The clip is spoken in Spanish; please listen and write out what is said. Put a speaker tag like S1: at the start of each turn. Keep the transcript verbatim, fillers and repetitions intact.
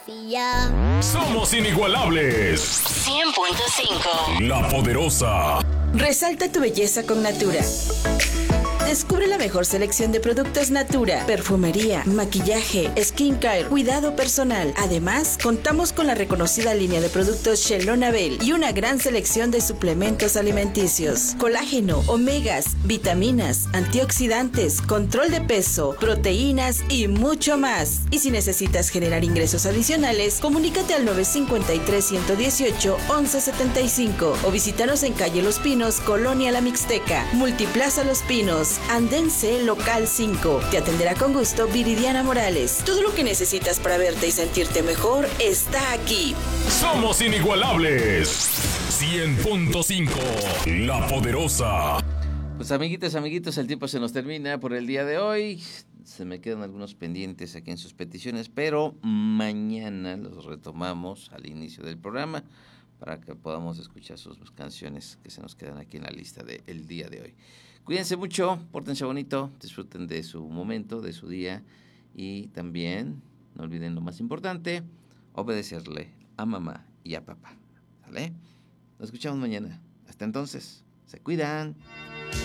S1: Sofía.
S2: Somos inigualables.
S3: cien punto cinco.
S2: La Poderosa.
S4: Resalta tu belleza con Natura. Descubre la mejor selección de productos Natura, perfumería, maquillaje, skincare, cuidado personal. Además, contamos con la reconocida línea de productos Shelonabel y una gran selección de suplementos alimenticios, colágeno, omegas, vitaminas, antioxidantes, control de peso, proteínas y mucho más. Y si necesitas generar ingresos adicionales, comunícate al nueve cinco tres, uno uno, once setenta y cinco o visítanos en calle Los Pinos, Colonia La Mixteca, Multiplaza Los Pinos, Andén C, Local cinco. Te atenderá con gusto Viridiana Morales. Todo lo que necesitas para verte y sentirte mejor está aquí.
S2: Somos inigualables. cien punto cinco. La Poderosa.
S5: Pues amiguitos, amiguitos, el tiempo se nos termina por el día de hoy. Se me quedan algunos pendientes aquí en sus peticiones, pero mañana los retomamos al inicio del programa para que podamos escuchar sus canciones que se nos quedan aquí en la lista del día de hoy. Cuídense mucho, pórtense bonito, disfruten de su momento, de su día y también, no olviden lo más importante, obedecerle a mamá y a papá. ¿Sale? Nos escuchamos mañana. Hasta entonces, se cuidan.